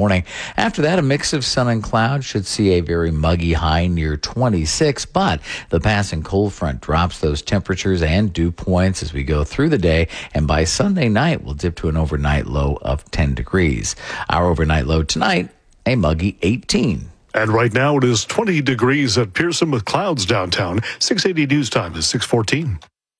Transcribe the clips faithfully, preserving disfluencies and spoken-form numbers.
morning. After that, a mix of sun and cloud. Should see a very muggy high near twenty-six, but the passing cold front drops those temperatures and dew points as we go through the day, and by Sunday night, we'll dip to an overnight low of ten degrees. Our overnight low tonight, a muggy eighteen. And right now it is twenty degrees at Pearson with clouds downtown. six eighty news time is six fourteen.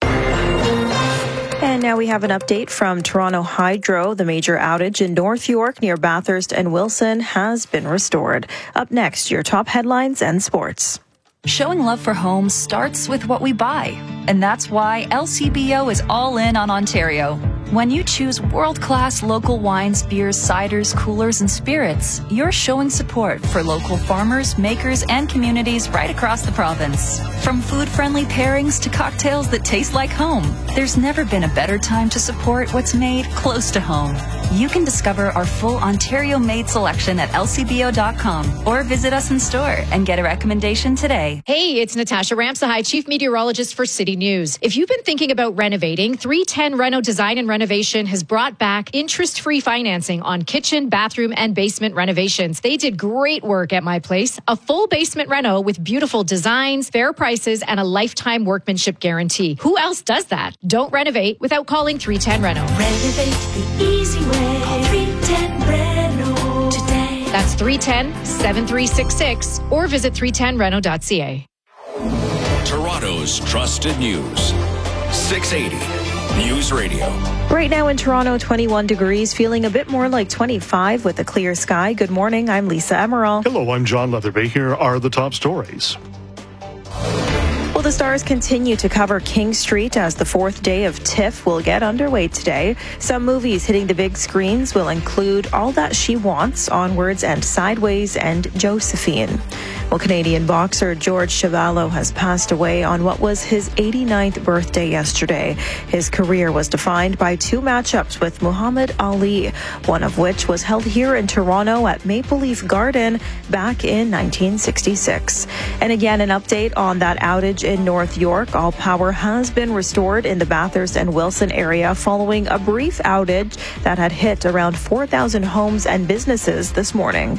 And now we have an update from Toronto Hydro. The major outage in North York near Bathurst and Wilson has been restored. Up next, your top headlines and sports. Showing love for homes starts with what we buy. And that's why L C B O is all in on Ontario. When you choose world-class local wines, beers, ciders, coolers, and spirits, you're showing support for local farmers, makers, and communities right across the province. From food-friendly pairings to cocktails that taste like home, there's never been a better time to support what's made close to home. You can discover our full Ontario-made selection at L C B O dot com or visit us in store and get a recommendation today. Hey, it's Natasha Ramsahai, Chief Meteorologist for City News. If you've been thinking about renovating, three ten Reno Design and Renovation has brought back interest-free financing on kitchen, bathroom, and basement renovations. They did great work at my place. A full basement reno with beautiful designs, fair prices, and a lifetime workmanship guarantee. Who else does that? Don't renovate without calling three ten Reno. Renovate the easy way. Call three ten Reno today. That's three one zero, seven three six six or visit three ten reno dot c a. Toronto's trusted news. six eighty News Radio. Right now in Toronto, twenty-one degrees, feeling a bit more like twenty-five with a clear sky. Good morning, I'm Lisa Emerald. Hello, I'm John Leatherby. Here are the top stories. Well, the Stars continue to cover King Street as the fourth day of TIFF will get underway today. Some movies hitting the big screens will include All That She Wants, Onwards and Sideways, and Josephine. Well, Canadian boxer George Chuvalo has passed away on what was his eighty-ninth birthday yesterday. His career was defined by two matchups with Muhammad Ali, one of which was held here in Toronto at Maple Leaf Garden back in nineteen sixty-six. And again, an update on that outage in North York. All power has been restored in the Bathurst and Wilson area following a brief outage that had hit around four thousand homes and businesses this morning.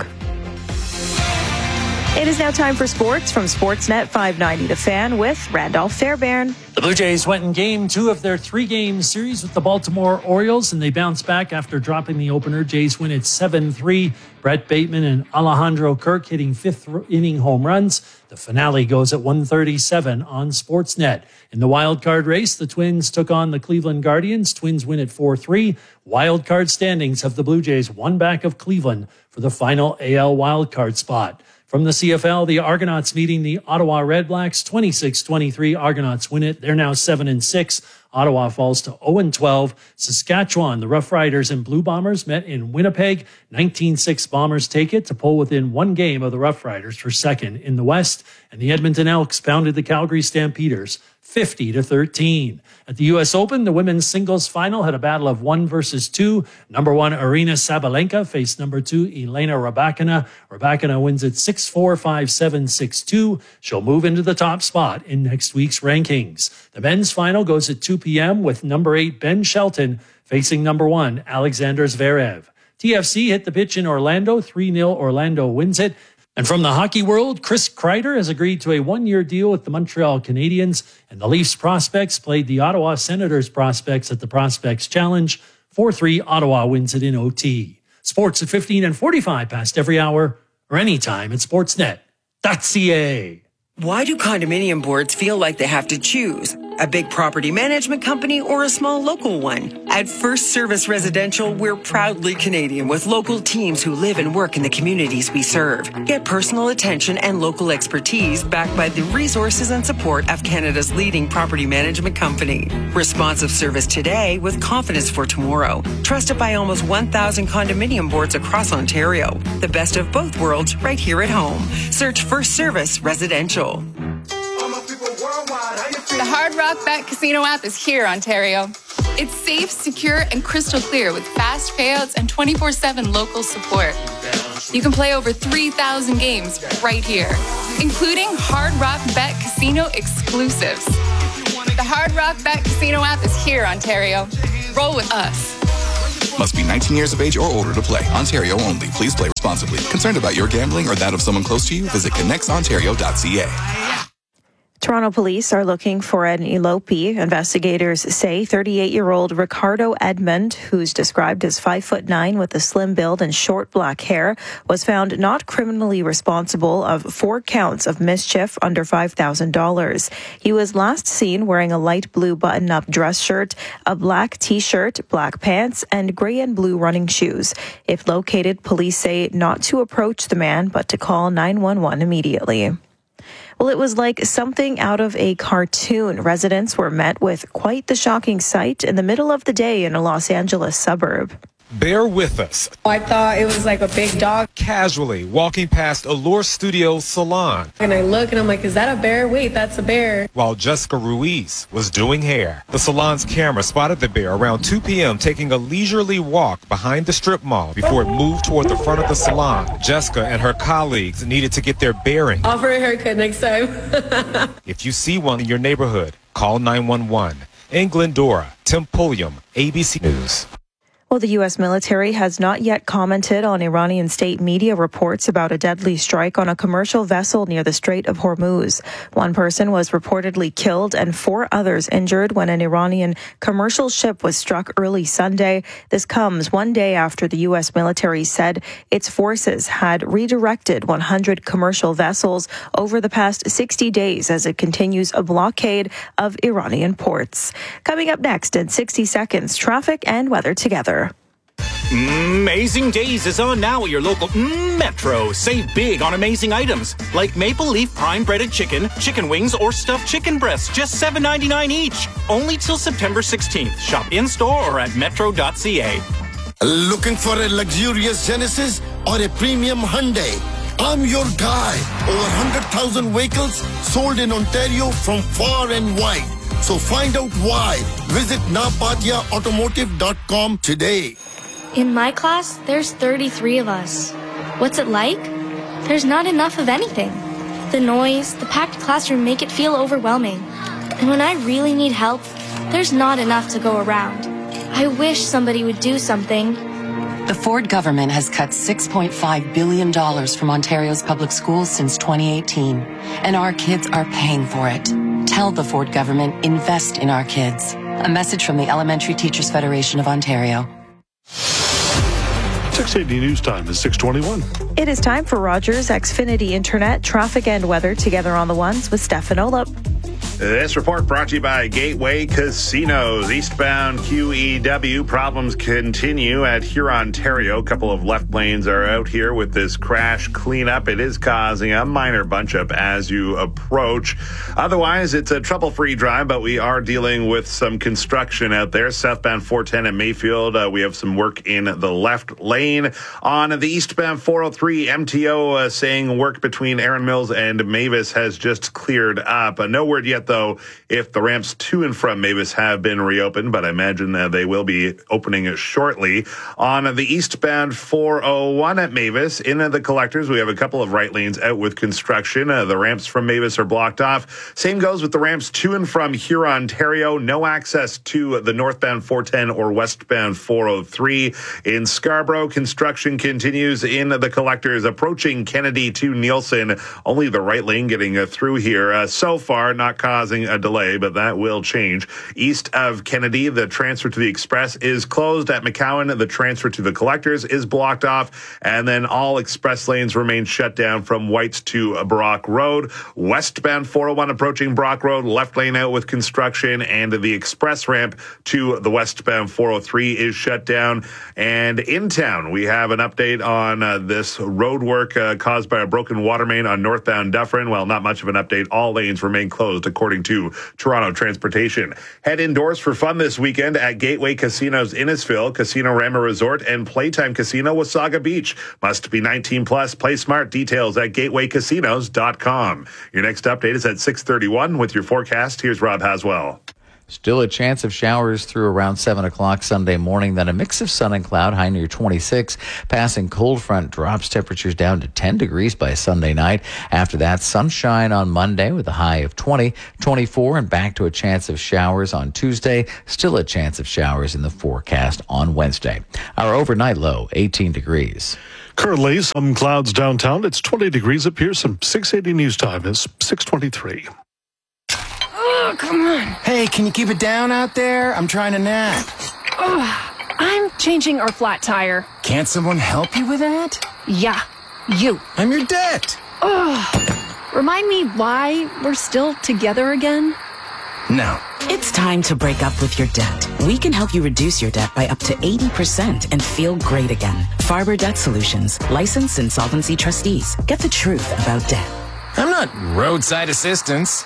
It is now time for sports from Sportsnet five ninety The Fan with Randolph Fairbairn. The Blue Jays went in game two of their three-game series with the Baltimore Orioles, and they bounced back after dropping the opener. Jays win at seven three. Brett Bateman and Alejandro Kirk hitting fifth-inning home runs. The finale goes at one thirty-seven on Sportsnet. In the wild card race, the Twins took on the Cleveland Guardians. Twins win at four three. Wild card standings have the Blue Jays one back of Cleveland for the final A L wild card spot. From the C F L, the Argonauts meeting the Ottawa Redblacks, twenty-six twenty-three. Argonauts win it. They're now seven and six. Ottawa falls to oh and twelve. Saskatchewan, the Rough Riders and Blue Bombers met in Winnipeg. nineteen six Bombers take it to pull within one game of the Rough Riders for second in the West. And the Edmonton Elks pounded the Calgary Stampeders fifty to thirteen. At the U S Open, the women's singles final had a battle of one versus two. Number one, Aryna Sabalenka faced number two, Elena Rybakina. Rybakina wins it six four, five seven, six two. She'll move into the top spot in next week's rankings. The men's final goes at two p.m. with number eight, Ben Shelton, facing number one, Alexander Zverev. T F C hit the pitch in Orlando. three nil Orlando wins it. And from the hockey world, Chris Kreider has agreed to a one-year deal with the Montreal Canadiens, and the Leafs prospects played the Ottawa Senators prospects at the Prospects Challenge. four three, Ottawa wins it in O T. Sports at fifteen and forty-five past every hour or anytime at sportsnet dot c a. Why do condominium boards feel like they have to choose? A big property management company or a small local one? At First Service Residential, we're proudly Canadian with local teams who live and work in the communities we serve. Get personal attention and local expertise backed by the resources and support of Canada's leading property management company. Responsive service today with confidence for tomorrow. Trusted by almost one thousand condominium boards across Ontario. The best of both worlds right here at home. Search First Service Residential. The Hard Rock Bet Casino app is here, Ontario. It's safe, secure, and crystal clear with fast payouts and twenty-four seven local support. You can play over three thousand games right here, including Hard Rock Bet Casino exclusives. The Hard Rock Bet Casino app is here, Ontario. Roll with us. Must be nineteen years of age or older to play. Ontario only. Please play. responsibly. Concerned about your gambling or that of someone close to you? Visit connects ontario dot c a. Toronto police are looking for an elopee. Investigators say thirty-eight-year-old Ricardo Edmond, who's described as five foot nine with a slim build and short black hair, was found not criminally responsible of four counts of mischief under five thousand dollars. He was last seen wearing a light blue button-up dress shirt, a black T-shirt, black pants, and gray and blue running shoes. If located, police say not to approach the man, but to call nine one one immediately. Well, it was like something out of a cartoon. Residents were met with quite the shocking sight in the middle of the day in a Los Angeles suburb. Bear with us. I thought it was like a big dog. Casually walking past Allure Studios salon. And I look and I'm like, is that a bear? Wait, that's a bear. While Jessica Ruiz was doing hair. The salon's camera spotted the bear around two p.m. taking a leisurely walk behind the strip mall before it moved toward the front of the salon. Jessica and her colleagues needed to get their bearings. Offer a haircut next time. If you see one in your neighborhood, call nine one one. In Glendora, Tim Pulliam, A B C News. Well, the U S military has not yet commented on Iranian state media reports about a deadly strike on a commercial vessel near the Strait of Hormuz. One person was reportedly killed and four others injured when an Iranian commercial ship was struck early Sunday. This comes one day after the U S military said its forces had redirected one hundred commercial vessels over the past sixty days as it continues a blockade of Iranian ports. Coming up next in sixty seconds, traffic and weather together. Amazing Days is on now at your local Metro. Save big on amazing items like Maple Leaf Prime Breaded Chicken, chicken wings, or stuffed chicken breasts, just seven ninety-nine each. Only till September sixteenth. Shop in-store or at metro dot c a. Looking for a luxurious Genesis or a premium Hyundai? I'm your guy. Over one hundred thousand vehicles sold in Ontario from far and wide. So find out why. Visit napatia automotive dot com today. In my class, there's thirty-three of us. What's it like? There's not enough of anything. The noise, the packed classroom make it feel overwhelming. And when I really need help, there's not enough to go around. I wish somebody would do something. The Ford government has cut six point five billion dollars from Ontario's public schools since twenty eighteen, and our kids are paying for it. Tell the Ford government, invest in our kids. A message from the Elementary Teachers Federation of Ontario. six eighty News Time is six twenty-one. It is time for Rogers Xfinity Internet, traffic and weather together on the ones with Stefan Olop. This report brought to you by Gateway Casinos. Eastbound Q E W problems continue at Hurontario. A couple of left lanes are out here with this crash cleanup. It is causing a minor bunch up as you approach. Otherwise, it's a trouble-free drive, but we are dealing with some construction out there. Southbound four ten at Mayfield, uh, we have some work in the left lane. On the eastbound four oh three, M T O uh, saying work between Erin Mills and Mavis has just cleared up. Uh, no word yet, though, if the ramps to and from Mavis have been reopened, but I imagine uh, they will be opening shortly. On the eastbound four oh one at Mavis, in the collectors, we have a couple of right lanes out with construction. Uh, the ramps from Mavis are blocked off. Same goes with the ramps to and from Hurontario. No access to the northbound four ten or westbound four oh three. In Scarborough, construction continues in the collectors approaching Kennedy to Nielsen. Only the right lane getting uh, through here. Uh, so far, not causing a delay, but that will change. East of Kennedy, the transfer to the Express is closed. At McCowan, the transfer to the collectors is blocked off, and then all express lanes remain shut down from Whites to Brock Road. Westbound four oh one approaching Brock Road, left lane out with construction, and the express ramp to the westbound four oh three is shut down. And in town, we have an update on uh, this road work uh, caused by a broken water main on northbound Dufferin. Well, not much of an update. All lanes remain closed, according to Toronto Transportation. Head indoors for fun this weekend at Gateway Casinos Innisfil, Casino Rama Resort, and Playtime Casino Wasaga Beach. Must be nineteen plus. Play smart. Details at gateway casinos dot com. Your next update is at six thirty-one with your forecast. Here's Rob Haswell. Still a chance of showers through around seven o'clock Sunday morning, then a mix of sun and cloud, high near twenty-six. Passing cold front drops temperatures down to ten degrees by Sunday night. After that, sunshine on Monday with a high of twenty, twenty-four, and back to a chance of showers on Tuesday. Still a chance of showers in the forecast on Wednesday. Our overnight low, eighteen degrees. Currently, some clouds downtown. It's twenty degrees at Pearson. six eighty News Time is six twenty-three. Oh, come on. Hey, can you keep it down out there? I'm trying to nap. Oh, I'm changing our flat tire. Can't someone help you with that? Yeah, you. I'm your debt. Oh, remind me why we're still together again? No. It's time to break up with your debt. We can help you reduce your debt by up to eighty percent and feel great again. Farber Debt Solutions, licensed insolvency trustees. Get the truth about debt. I'm not roadside assistance.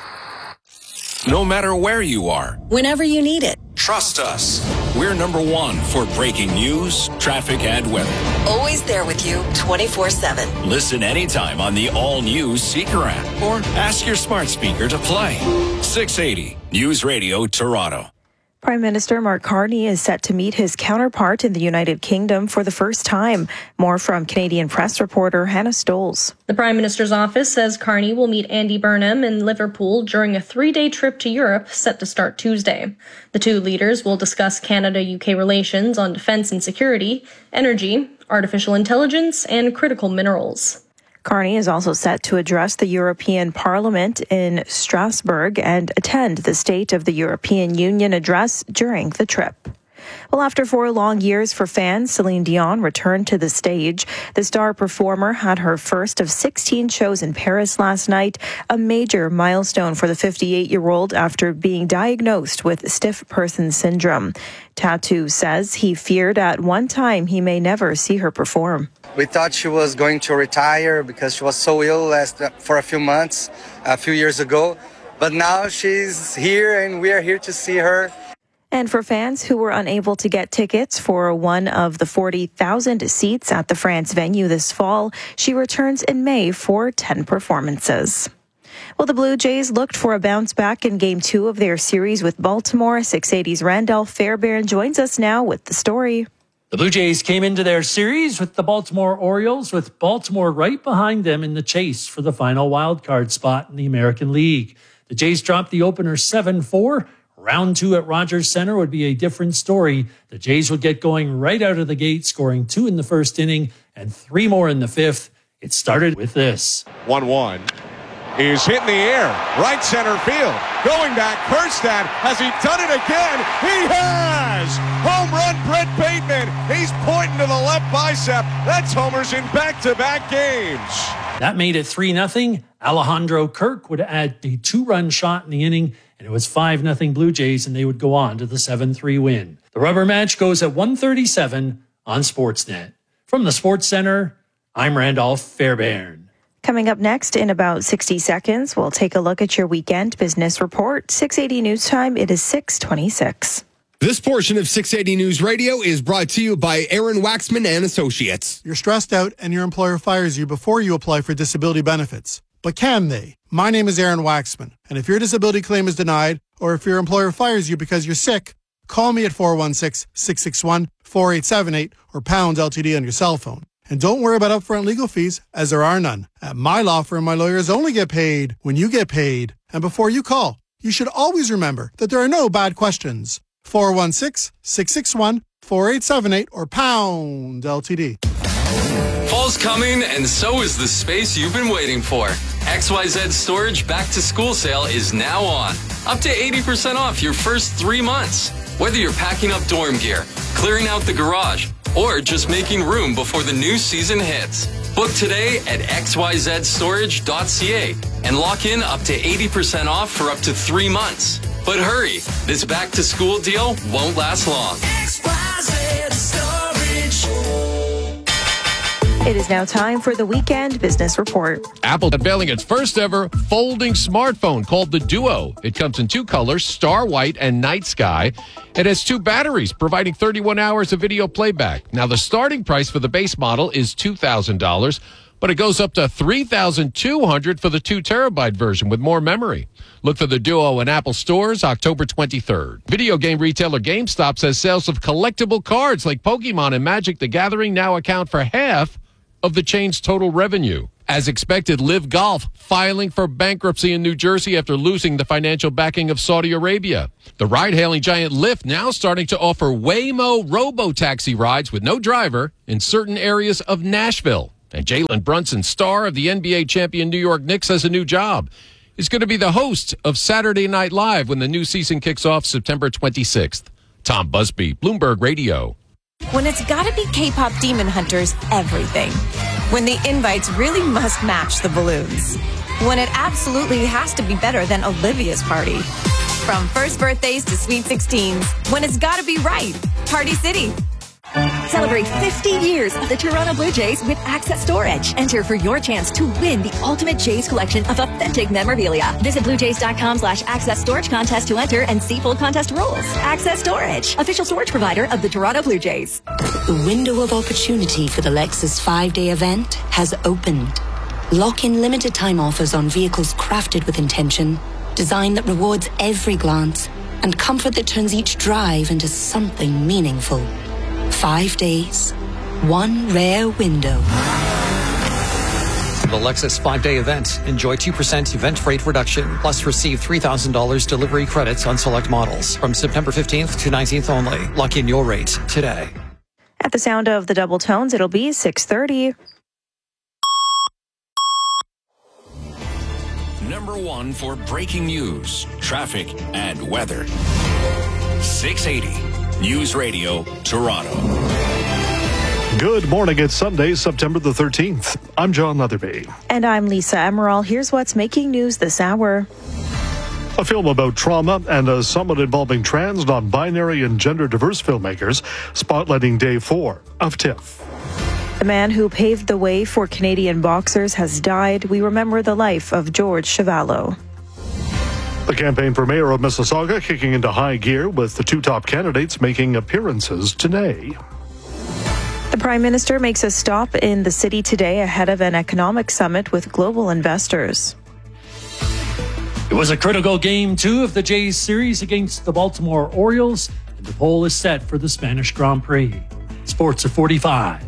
No matter where you are, Whenever you need it. trust us. We're number one for breaking news, traffic, and weather. Always there with you, twenty-four seven. Listen anytime on the all-new Seeker app or ask your smart speaker to play. six eighty News Radio Toronto. Prime Minister Mark Carney is set to meet his counterpart in the United Kingdom for the first time. More from Canadian press reporter Hannah Stoles. The Prime Minister's office says Carney will meet Andy Burnham in Liverpool during a three-day trip to Europe set to start Tuesday. The two leaders will discuss Canada-U K relations on defence and security, energy, artificial intelligence, and critical minerals. Carney is also set to address the European Parliament in Strasbourg and attend the State of the European Union address during the trip. Well, after four long years for fans, Celine Dion returned to the stage. The star performer had her first of sixteen shows in Paris last night, a major milestone for the fifty-eight-year-old after being diagnosed with stiff person syndrome. Tattoo says he feared at one time he may never see her perform. We thought she was going to retire because she was so ill last for a few months, a few years ago. But now she's here and we are here to see her. And for fans who were unable to get tickets for one of the forty thousand seats at the France venue this fall, she returns in May for ten performances. Well, the Blue Jays looked for a bounce back in Game two of their series with Baltimore. six eighty's Randolph Fairbairn joins us now with the story. The Blue Jays came into their series with the Baltimore Orioles, with Baltimore right behind them in the chase for the final wildcard spot in the American League. The Jays dropped the opener seven four. Round two at Rogers Center would be a different story. The Jays would get going right out of the gate, scoring two in the first inning and three more in the fifth. It started with this. one one. He's hit in the air, right center field. Going back, Kerstad, has he done it again? He has! Home run, Brett Bateman. He's pointing to the left bicep. That's homers in back-to-back games. That made it three nothing. Alejandro Kirk would add a two-run shot in the inning, and it was five nothing Blue Jays, and they would go on to the seven three win. The rubber match goes at one thirty-seven on Sportsnet. From the Sports Center, I'm Randolph Fairbairn. Coming up next in about sixty seconds, we'll take a look at your weekend business report. six eighty News Time, it is six twenty-six. This portion of six eighty News Radio is brought to you by Aaron Waxman and Associates. You're stressed out and your employer fires you before you apply for disability benefits. But can they? My name is Aaron Waxman, and if your disability claim is denied, or if your employer fires you because you're sick, call me at four one six, six six one, four eight seven eight or pound L T D on your cell phone. And don't worry about upfront legal fees, as there are none. At my law firm, my lawyers only get paid when you get paid. And before you call, you should always remember that there are no bad questions. four one six, six six one, four eight seven eight or pound L T D. Fall's coming, and so is the space you've been waiting for. X Y Z Storage Back to School Sale is now on. Up to eighty percent off your first three months. Whether you're packing up dorm gear, clearing out the garage, or just making room before the new season hits. Book today at x y z storage dot c a and lock in up to eighty percent off for up to three months. But hurry, this back-to-school deal won't last long. X Y Z Storage. It is now time for the Weekend Business Report. Apple unveiling its first ever folding smartphone called the Duo. It comes in two colors, Star White and Night Sky. It has two batteries, providing thirty-one hours of video playback. Now, the starting price for the base model is two thousand dollars, but it goes up to three thousand two hundred dollars for the two terabyte version with more memory. Look for the Duo in Apple stores October twenty-third. Video game retailer GameStop says sales of collectible cards like Pokemon and Magic the Gathering now account for half of the chain's total revenue. As expected, Live Golf filing for bankruptcy in New Jersey after losing the financial backing of Saudi Arabia. The ride-hailing giant Lyft now starting to offer Waymo robo-taxi rides with no driver in certain areas of Nashville. And Jalen Brunson, star of the N B A champion New York Knicks, has a new job. He's going to be the host of Saturday Night Live when the new season kicks off September twenty-sixth. Tom Busby, Bloomberg Radio. When it's gotta be K-pop Demon Hunters, everything. When the invites really must match the balloons. When it absolutely has to be better than Olivia's party. From first birthdays to sweet sixteens, when it's gotta be right, Party City. Celebrate fifty years of the Toronto Blue Jays with Access Storage. Enter for your chance to win the ultimate Jays collection of authentic memorabilia. Visit bluejays.com slash access storage contest to enter and see full contest rules. Access Storage, official storage provider of the Toronto Blue Jays. The window of opportunity for the Lexus five-day event has opened. Lock in limited time offers on vehicles crafted with intention, design that rewards every glance, and comfort that turns each drive into something meaningful. Five days, one rare window. The Lexus five-day event. Enjoy two percent event rate reduction, plus receive three thousand dollars delivery credits on select models from September fifteenth to nineteenth only. Lock in your rate today. At the sound of the double tones, it'll be six thirty. Number one for breaking news, traffic, and weather. six eighty News Radio, Toronto. Good morning. It's Sunday, September the thirteenth. I'm John Leatherby. And I'm Lisa Emerald. Here's what's making news this hour. A film about trauma and a summit involving trans, non-binary, and gender-diverse filmmakers spotlighting day four of TIFF. The man who paved the way for Canadian boxers has died. We remember the life of George Chuvalo. The campaign for mayor of Mississauga kicking into high gear with the two top candidates making appearances today. The Prime Minister makes a stop in the city today ahead of an economic summit with global investors. It was a critical game two of the Jays series against the Baltimore Orioles, and the pole is set for the Spanish Grand Prix. Sports at forty-five.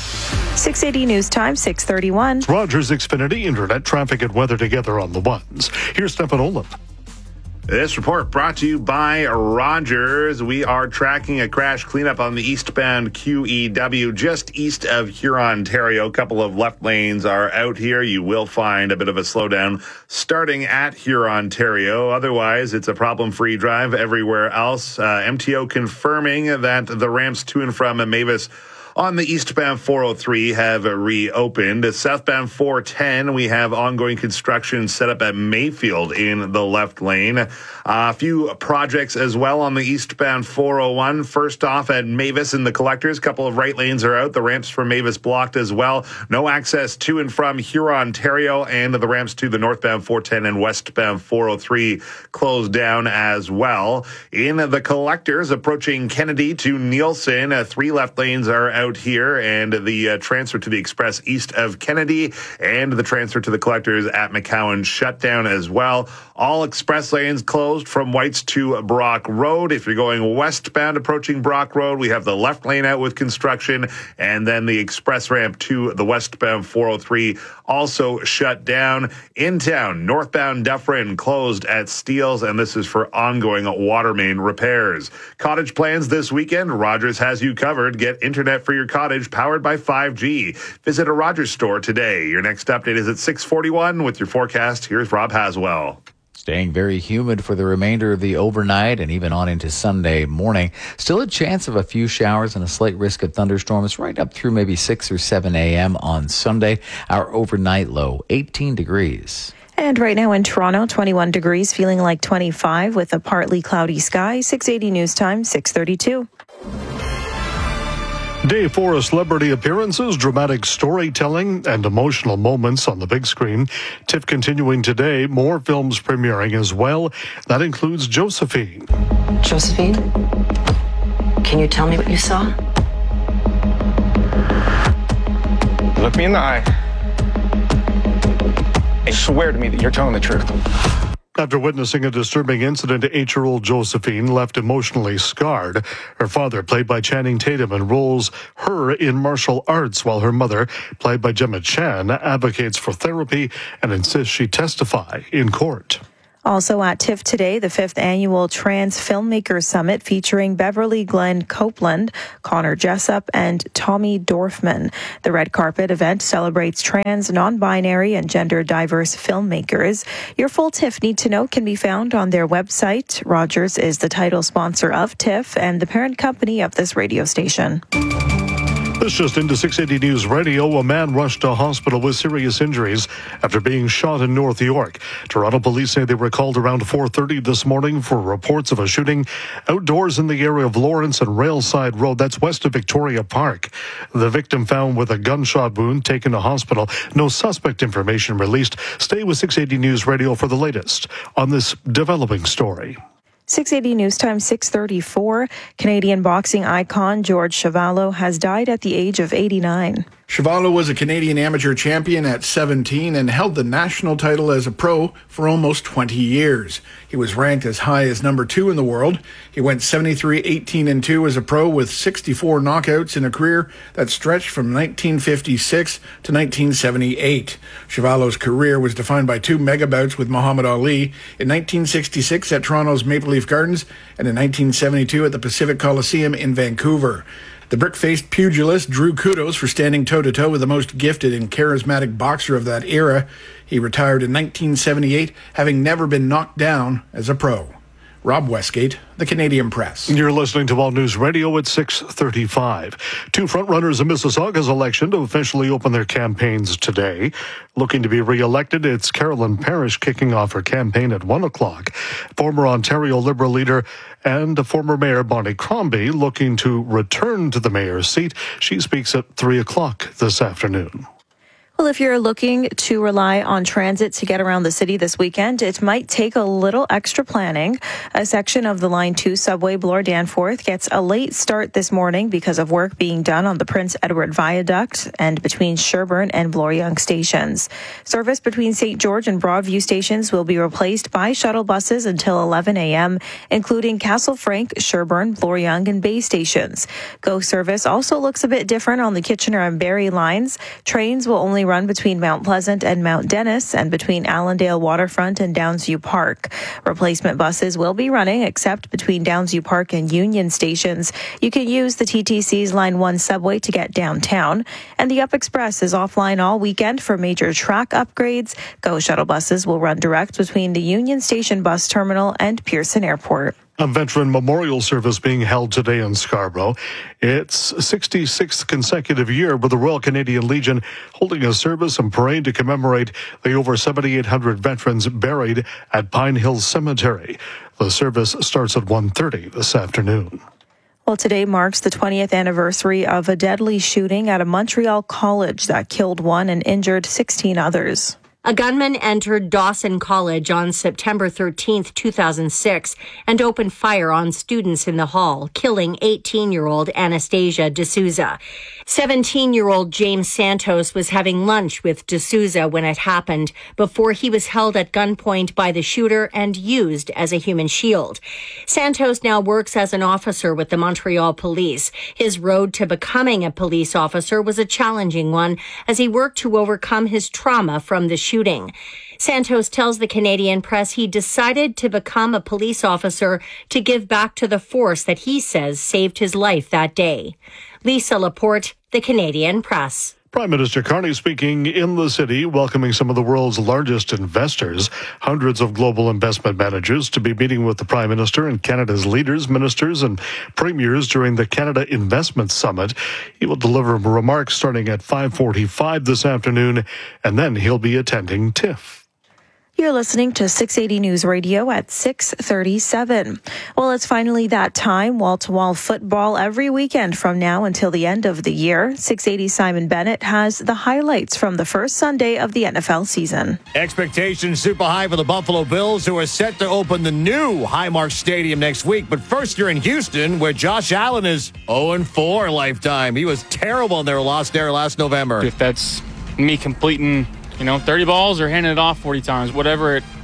six eighty News Time, six thirty-one. Rogers Xfinity, internet, traffic, and weather together on the ones. Here's Stefan Olin. This report brought to you by Rogers. We are tracking a crash cleanup on the eastbound Q E W just east of Huron, Ontario. A couple of left lanes are out here. You will find a bit of a slowdown starting at Huron, Ontario. Otherwise, it's a problem-free drive everywhere else. Uh, M T O confirming that the ramps to and from Mavis on the eastbound four oh three have reopened. Southbound four ten, we have ongoing construction set up at Mayfield in the left lane. Uh, a few projects as well on the eastbound four oh one. First off at Mavis in the collectors, a couple of right lanes are out. The ramps for Mavis blocked as well. No access to and from Huron, Ontario, and the ramps to the northbound four ten and westbound four oh three closed down as well. In the collectors approaching Kennedy to Nielsen, uh, three left lanes are out out here, and the uh, transfer to the Express east of Kennedy and the transfer to the collectors at McCowan shut down as well. All express lanes closed from Whites to Brock Road. If you're going westbound approaching Brock Road, we have the left lane out with construction, and then the express ramp to the westbound four oh three also shut down. In town, northbound Dufferin closed at Steeles, and this is for ongoing water main repairs. Cottage plans this weekend. Rogers has you covered. Get internet for your cottage powered by five G. Visit a Rogers store today. Your next update is at six forty-one with your forecast. Here's Rob Haswell. Staying very humid for the remainder of the overnight and even on into Sunday morning. Still a chance of a few showers and a slight risk of thunderstorms right up through maybe six or seven a.m. on Sunday. Our overnight low, eighteen degrees. And right now in Toronto, twenty-one degrees, feeling like twenty-five with a partly cloudy sky. six eighty News Time, six thirty-two. Day four of celebrity appearances, dramatic storytelling, and emotional moments on the big screen. TIFF continuing today, more films premiering as well. That includes Josephine. Josephine, can you tell me what you saw? Look me in the eye. I swear to me that you're telling the truth. After witnessing a disturbing incident, eight-year-old Josephine left emotionally scarred. Her father, played by Channing Tatum, enrolls her in martial arts, while her mother, played by Gemma Chan, advocates for therapy and insists she testify in court. Also at TIFF today, the fifth annual Trans Filmmaker Summit featuring Beverly Glenn Copeland, Connor Jessup, and Tommy Dorfman. The red carpet event celebrates trans, non-binary, and gender-diverse filmmakers. Your full TIFF Need to Know can be found on their website. Rogers is the title sponsor of TIFF and the parent company of this radio station. This just into six eighty News Radio. A man rushed to hospital with serious injuries after being shot in North York. Toronto police say they were called around four thirty this morning for reports of a shooting outdoors in the area of Lawrence and Railside Road. That's west of Victoria Park. The victim found with a gunshot wound, taken to hospital. No suspect information released. Stay with six eighty News Radio for the latest on this developing story. six eighty News Time, six thirty-four. Canadian boxing icon George Chuvalo has died at the age of eighty-nine. Chuvalo was a Canadian amateur champion at seventeen and held the national title as a pro for almost twenty years. He was ranked as high as number two in the world. He went seventy-three, eighteen, and two as a pro with sixty-four knockouts in a career that stretched from nineteen fifty-six to nineteen seventy-eight. Chuvalo's career was defined by two mega bouts with Muhammad Ali in nineteen sixty-six at Toronto's Maple Leaf Gardens and in nineteen seventy-two at the Pacific Coliseum in Vancouver. The brick-faced pugilist drew kudos for standing toe-to-toe with the most gifted and charismatic boxer of that era. He retired in nineteen seventy-eight, having never been knocked down as a pro. Rob Westgate, The Canadian Press. You're listening to All News Radio at six thirty-five. Two frontrunners in Mississauga's election to officially open their campaigns today. Looking to be re-elected, it's Carolyn Parrish kicking off her campaign at one o'clock. Former Ontario Liberal leader and former Mayor Bonnie Crombie looking to return to the mayor's seat. She speaks at three o'clock this afternoon. Well, if you're looking to rely on transit to get around the city this weekend, it might take a little extra planning. A section of the Line two subway Bloor-Danforth gets a late start this morning because of work being done on the Prince Edward Viaduct and between Sherbourne and Bloor-Yonge stations. Service between Saint George and Broadview stations will be replaced by shuttle buses until eleven a.m., including Castle Frank, Sherbourne, Bloor-Yonge, and Bay stations. Go service also looks a bit different on the Kitchener and Barrie lines. Trains will only run between Mount Pleasant and Mount Dennis and between Allendale Waterfront and Downsview Park. Replacement buses will be running except between Downsview Park and Union stations. You can use the T T C's Line one subway to get downtown. And the Up Express is offline all weekend for major track upgrades. Go shuttle buses will run direct between the Union Station bus terminal and Pearson Airport. A veteran memorial service being held today in Scarborough. It's sixty-sixth consecutive year with the Royal Canadian Legion holding a service and parade to commemorate the over seventy-eight hundred veterans buried at Pine Hill Cemetery. The service starts at one thirty this afternoon. Well, today marks the twentieth anniversary of a deadly shooting at a Montreal college that killed one and injured sixteen others. A gunman entered Dawson College on September thirteenth, two thousand six, and opened fire on students in the hall, killing eighteen-year-old Anastasia D'Souza. seventeen-year-old James Santos was having lunch with D'Souza when it happened, before he was held at gunpoint by the shooter and used as a human shield. Santos now works as an officer with the Montreal Police. His road to becoming a police officer was a challenging one as he worked to overcome his trauma from the shooting. Shooting. Santos tells the Canadian Press he decided to become a police officer to give back to the force that he says saved his life that day. Lisa Laporte, the Canadian Press. Prime Minister Carney speaking in the city, welcoming some of the world's largest investors. Hundreds of global investment managers to be meeting with the Prime Minister and Canada's leaders, ministers, and premiers during the Canada Investment Summit. He will deliver remarks starting at five forty-five this afternoon, and then he'll be attending TIFF. You're listening to six eighty News Radio at six thirty-seven. Well, it's finally that time. Wall-to-wall football every weekend from now until the end of the year. six eighty Simon Bennett has the highlights from the first Sunday of the N F L season. Expectations super high for the Buffalo Bills, who are set to open the new Highmark Stadium next week. But first, you're in Houston, where Josh Allen is oh and four lifetime. He was terrible in their loss there last November. If that's me completing, you know, thirty balls or handing it off forty times, whatever it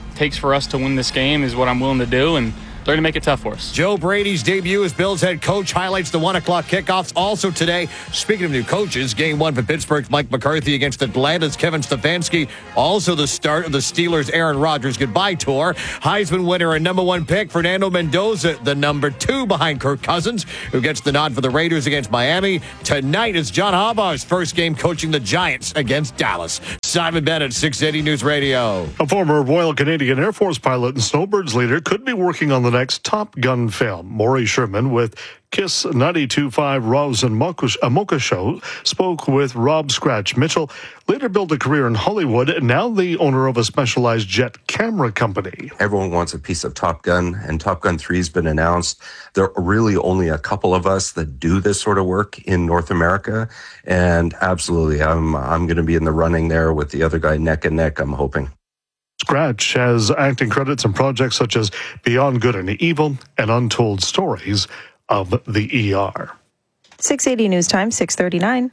takes for us to win this game is what I'm willing to do, and they're going to make it tough for us. Joe Brady's debut as Bills head coach highlights the one o'clock kickoffs. Also today, speaking of new coaches, game one for Pittsburgh's Mike McCarthy against Atlanta's Kevin Stefanski. Also the start of the Steelers' Aaron Rodgers goodbye tour. Heisman winner and number one pick Fernando Mendoza, the number two behind Kirk Cousins, who gets the nod for the Raiders against Miami. Tonight is John Harbaugh's first game coaching the Giants against Dallas. Simon Bennett, six eighty News Radio. A former Royal Canadian Air Force pilot and snowbirds leader could be working on the next Top Gun film. Maury Sherman with KISS ninety-two point five Roz and Mocha Show spoke with Rob Scratch Mitchell. Later built a career in Hollywood, now the owner of a specialized jet camera company. Everyone wants a piece of Top Gun, and Top Gun three has been announced. There are really only a couple of us that do this sort of work in North America, and absolutely, I'm I'm going to be in the running there with the other guy neck and neck, I'm hoping. Scratch has acting credits in projects such as Beyond Good and Evil and Untold Stories of the E R. six eighty News Time, six thirty-nine.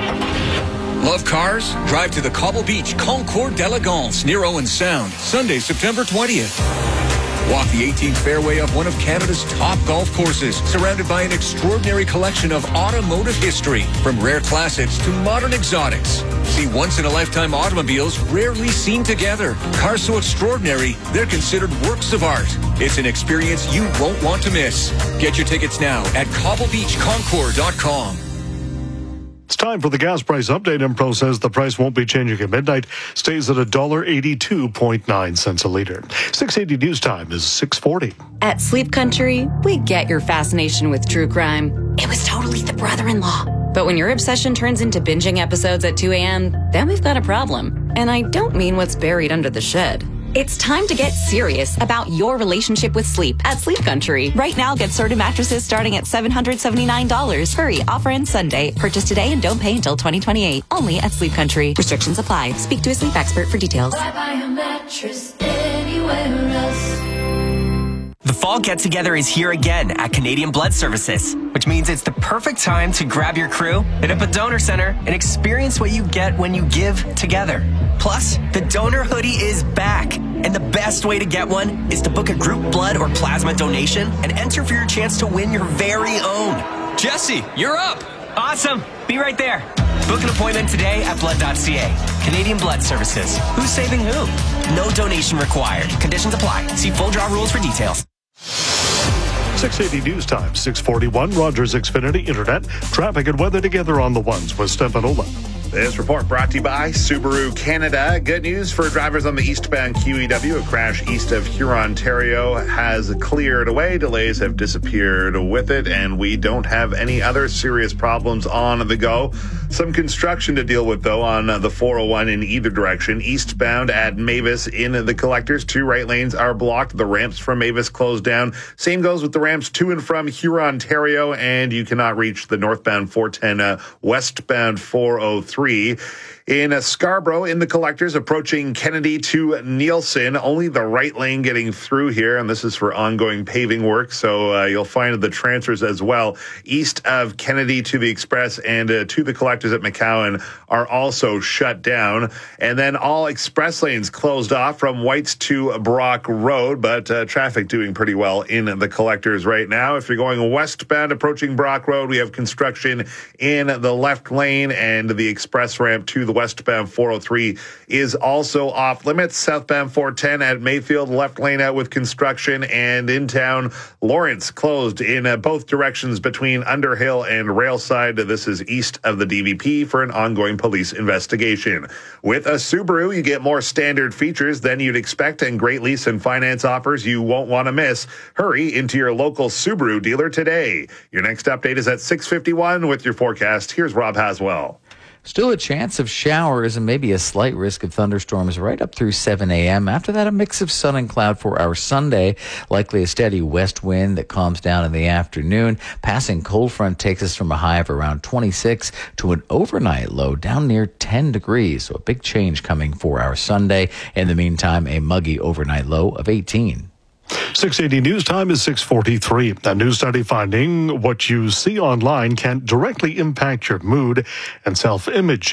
Love cars? Drive to the Cobble Beach Concours d'Elegance near Owen Sound, Sunday, September twentieth. Walk the eighteenth fairway of one of Canada's top golf courses, surrounded by an extraordinary collection of automotive history, from rare classics to modern exotics. See once-in-a-lifetime automobiles rarely seen together. Cars so extraordinary, they're considered works of art. It's an experience you won't want to miss. Get your tickets now at cobble beach concours dot com. It's time for the gas price update. Impro says the price won't be changing at midnight. Stays at one dollar eighty-two point nine cents a liter. six eighty News Time is six forty. At Sleep Country, we get your fascination with true crime. It was totally the brother-in-law. But when your obsession turns into binging episodes at two a.m., then we've got a problem. And I don't mean what's buried under the shed. It's time to get serious about your relationship with sleep at Sleep Country. Right now, get Serta mattresses starting at seven hundred seventy-nine dollars. Hurry, offer ends Sunday. Purchase today and don't pay until twenty twenty-eight. Only at Sleep Country. Restrictions apply. Speak to a sleep expert for details. Why buy a mattress anywhere else? The fall get-together is here again at Canadian Blood Services, which means it's the perfect time to grab your crew, hit up a donor center, and experience what you get when you give together. Plus, the donor hoodie is back, and the best way to get one is to book a group blood or plasma donation and enter for your chance to win your very own. Jesse, you're up! Awesome! Be right there. Book an appointment today at blood dot c a. Canadian Blood Services. Who's saving who? No donation required. Conditions apply. See full draw rules for details. six eighty News Time, six forty-one. Rogers Xfinity Internet. Traffic and weather together on the ones with Stefanola. This report brought to you by Subaru Canada. Good news for drivers on the eastbound Q E W. A crash east of Huron, Ontario has cleared away. Delays have disappeared with it, and we don't have any other serious problems on the go. Some construction to deal with, though, on the four oh one in either direction. Eastbound at Mavis in the collectors, two right lanes are blocked. The ramps from Mavis closed down. Same goes with the ramps to and from Huron, Ontario, and you cannot reach the northbound four ten, uh, westbound four oh three. In uh, Scarborough, in the collectors, approaching Kennedy to Nielsen, only the right lane getting through here, and this is for ongoing paving work, so uh, you'll find the transfers as well. East of Kennedy to the Express and uh, to the collectors at McCowan are also shut down, and then all express lanes closed off from Whites to Brock Road, but uh, traffic doing pretty well in the collectors right now. If you're going westbound approaching Brock Road, we have construction in the left lane, and the express ramp to the westbound four oh three is also off limits. Southbound four ten at Mayfield, left lane out with construction, and in town, Lawrence closed in uh, both directions between Underhill and Railside. This is east of the D V P for an ongoing police investigation. With a Subaru, you get more standard features than you'd expect and great lease and finance offers you won't want to miss. Hurry into your local Subaru dealer today. Your next update is at six fifty-one with your forecast. Here's Rob Haswell. Still a chance of showers and maybe a slight risk of thunderstorms right up through seven a.m. After that, a mix of sun and cloud for our Sunday. Likely a steady west wind that calms down in the afternoon. Passing cold front takes us from a high of around twenty-six to an overnight low down near ten degrees. So a big change coming for our Sunday. In the meantime, a muggy overnight low of eighteen. six eighty News Time is six forty-three. A new study finding what you see online can directly impact your mood and self-image.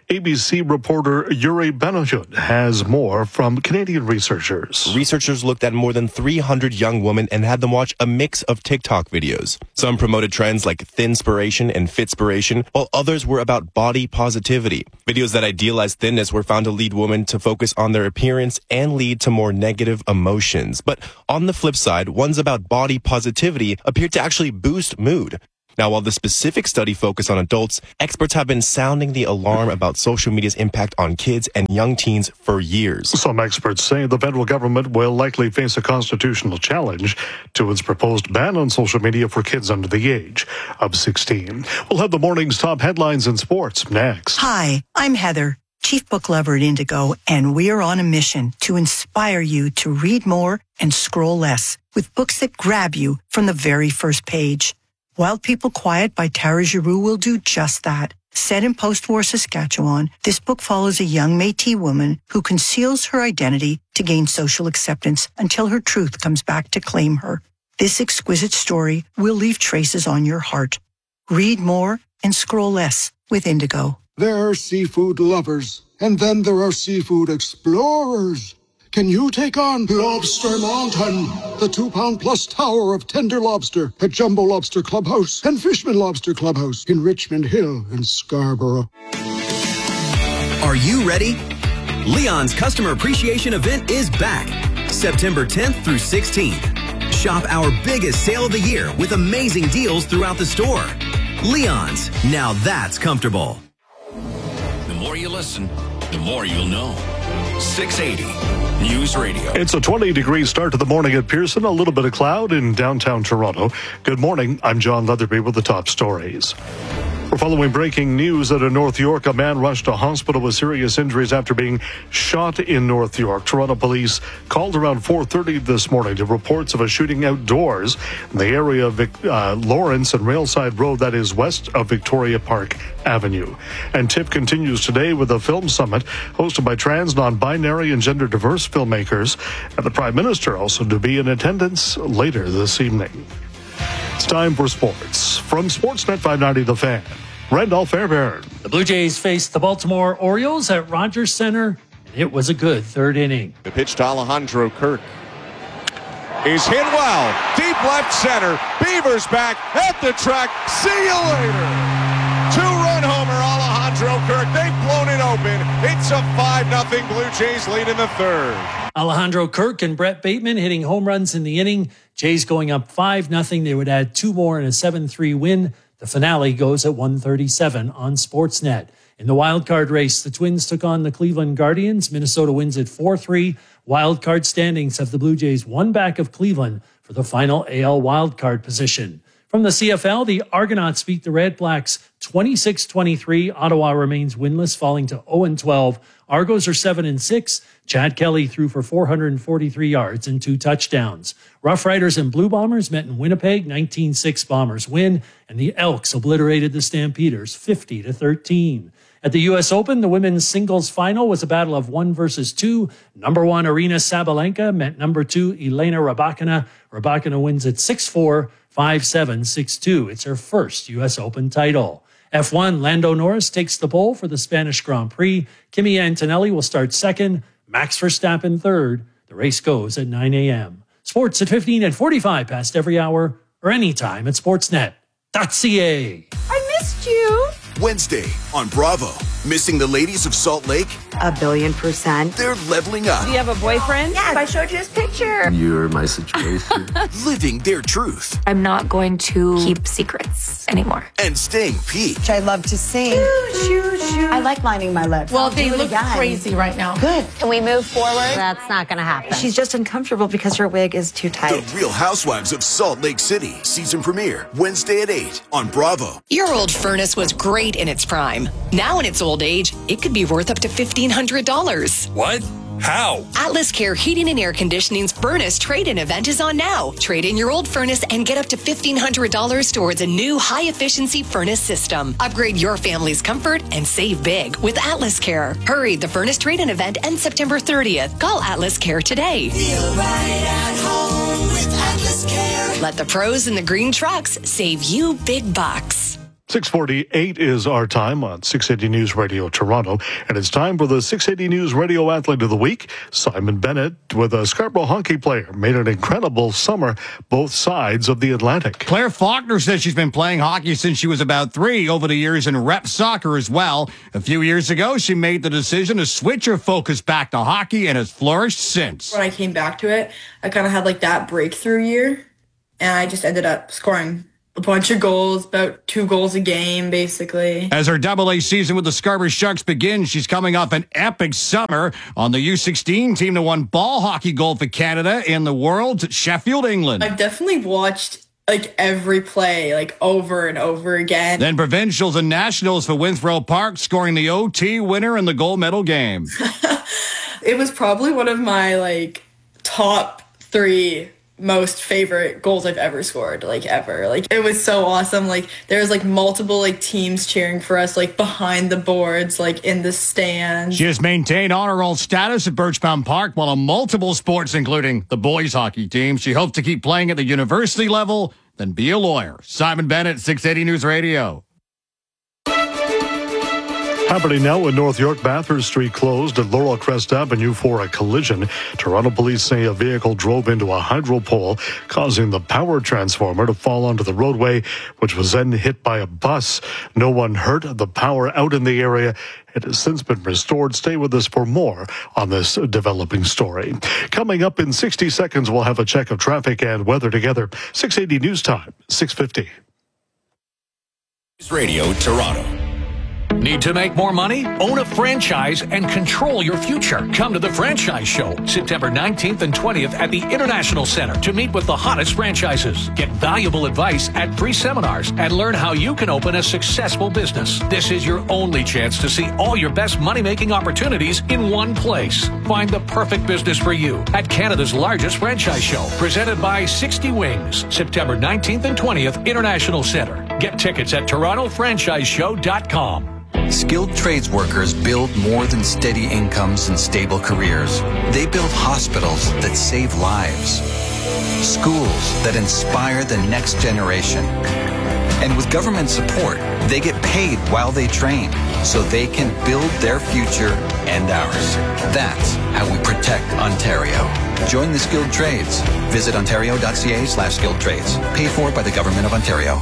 A B C reporter Yuri Benayoun has more from Canadian researchers. Researchers looked at more than three hundred young women and had them watch a mix of TikTok videos. Some promoted trends like thinspiration and fitspiration, while others were about body positivity. Videos that idealized thinness were found to lead women to focus on their appearance and lead to more negative emotions. But on the flip side, ones about body positivity appeared to actually boost mood. Now, while the specific study focused on adults, experts have been sounding the alarm about social media's impact on kids and young teens for years. Some experts say the federal government will likely face a constitutional challenge to its proposed ban on social media for kids under the age of sixteen. We'll have the morning's top headlines in sports next. Hi, I'm Heather, Chief Book Lover at Indigo, and we are on a mission to inspire you to read more and scroll less with books that grab you from the very first page. Wild People Quiet by Tara Giroux will do just that. Set in post-war Saskatchewan, this book follows a young Métis woman who conceals her identity to gain social acceptance until her truth comes back to claim her. This exquisite story will leave traces on your heart. Read more and scroll less with Indigo. There are seafood lovers, and then there are seafood explorers. Can you take on Lobster Mountain, the two-pound-plus tower of tender lobster at Jumbo Lobster Clubhouse and Fishman Lobster Clubhouse in Richmond Hill and Scarborough? Are you ready? Leon's Customer Appreciation Event is back, September tenth through sixteenth. Shop our biggest sale of the year with amazing deals throughout the store. Leon's, now that's comfortable. The more you listen, the more you'll know. six eighty News Radio. It's a twenty degree start to the morning at Pearson, a little bit of cloud in downtown Toronto. Good morning. I'm John Leatherby with the top stories. We're following breaking news that in North York, a man rushed to hospital with serious injuries after being shot in North York. Toronto police called around four thirty this morning to reports of a shooting outdoors in the area of Vic, uh, Lawrence and Railside Road, that is west of Victoria Park Avenue. And TIFF continues today with a film summit hosted by trans, non-binary, and gender-diverse filmmakers. And the Prime Minister also to be in attendance later this evening. It's time for sports. From Sportsnet five ninety The Fan, Randolph Fairbairn. The Blue Jays faced the Baltimore Orioles at Rogers Center, and it was a good third inning. The pitch to Alejandro Kirk is hit well. Deep left center. Beavers back at the track. See you later. Two-run homer, Alejandro Kirk. They've blown it open. It's a five nothing Blue Jays lead in the third. Alejandro Kirk and Brett Bateman hitting home runs in the inning. Jays going up five nothing. They would add two more in a seven three win. The finale goes at one thirty-seven on Sportsnet. In the wildcard race, the Twins took on the Cleveland Guardians. Minnesota wins at four three. Wildcard standings have the Blue Jays one back of Cleveland for the final A L wildcard position. From the C F L, the Argonauts beat the Red Blacks twenty-six twenty-three. Ottawa remains winless, falling to oh and twelve. Argos are seven and six. Chad Kelly threw for four hundred forty-three yards and two touchdowns. Rough Riders and Blue Bombers met in Winnipeg. nineteen six Bombers win, and the Elks obliterated the Stampeders fifty to thirteen. At the U S Open, the women's singles final was a battle of one versus two. Number one, Arina Sabalenka met number two, Elena Rybakina. Rybakina wins at six four, five seven, six two. It's her first U S Open title. F one, Lando Norris takes the pole for the Spanish Grand Prix. Kimi Antonelli will start second. Max Verstappen third. The race goes at nine a.m. Sports at fifteen and forty-five past every hour or anytime at sportsnet dot c a. I missed you. Wednesday on Bravo. Missing the ladies of Salt Lake? A billion percent. They're leveling up. Do you have a boyfriend? Yes, I showed you his picture. You're my situation. Living their truth. I'm not going to keep secrets anymore. And staying peak. Which I love to sing. Shoo, shoo, shoo. I like lining my lips. Well, I'll they look again. crazy right now. Good. Can we move forward? That's not going to happen. She's just uncomfortable because her wig is too tight. The Real Housewives of Salt Lake City. Season premiere Wednesday at eight on Bravo. Your old furnace was great in its prime. Now in its old age, it could be worth up to fifteen hundred dollars. What? How? Atlas Care Heating and Air Conditioning's furnace trade-in event is on now. Trade in your old furnace and get up to fifteen hundred dollars towards a new high-efficiency furnace system. Upgrade your family's comfort and save big with Atlas Care. Hurry, the furnace trade-in event ends September thirtieth. Call Atlas Care today. Feel right at home with Atlas Care. Let the pros in the green trucks save you big bucks. six forty-eight is our time on six eighty News Radio Toronto, and it's time for the six eighty News Radio Athlete of the Week. Simon Bennett, with a Scarborough hockey player, made an incredible summer both sides of the Atlantic. Claire Faulkner says she's been playing hockey since she was about three, over the years in rep soccer as well. A few years ago, she made the decision to switch her focus back to hockey and has flourished since. When I came back to it, I kind of had like that breakthrough year, and I just ended up scoring a bunch of goals, about two goals a game, basically. As her double A season with the Scarborough Sharks begins, she's coming off an epic summer on the U sixteen team that won ball hockey gold for Canada in the Worlds at Sheffield, England. I've definitely watched like every play, like over and over again. Then provincials and nationals for Winthrop Park, scoring the O T winner in the gold medal game. It was probably one of my like top three most favorite goals I've ever scored, like ever. Like it was so awesome. Like there was like multiple like teams cheering for us, like behind the boards, like in the stands. She has maintained honor roll status at Birchbound Park while in multiple sports, including the boys hockey team. She hopes to keep playing at the university level, then be a lawyer. Simon Bennett, six eighty News Radio. Happening now in North York, Bathurst Street closed at Laurel Crest Avenue for a collision. Toronto police say a vehicle drove into a hydro pole, causing the power transformer to fall onto the roadway, which was then hit by a bus. No one hurt. The power out in the area. It has since been restored. Stay with us for more on this developing story. Coming up in sixty seconds, we'll have a check of traffic and weather together. six eighty News Time, six fifty. News Radio Toronto. Need to make more money? Own a franchise and control your future. Come to the Franchise Show, September nineteenth and twentieth at the International Center to meet with the hottest franchises. Get valuable advice at free seminars and learn how you can open a successful business. This is your only chance to see all your best money-making opportunities in one place. Find the perfect business for you at Canada's largest franchise show, presented by sixty Wings, September nineteenth and twentieth, International Center. Get tickets at toronto franchise show dot com. Skilled trades workers build more than steady incomes and stable careers. They build hospitals that save lives, schools that inspire the next generation. And with government support, they get paid while they train so they can build their future and ours. That's how we protect Ontario. Join the skilled trades. Visit ontario.ca slash skilled trades. Paid for by the Government of Ontario.